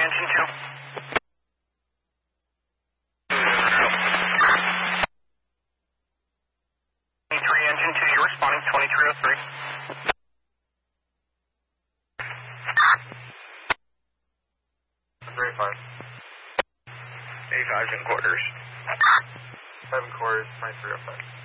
engine 2. 23 engine 2, you're responding 2303. Very far. 85 in quarters. 7 quarters, 2305.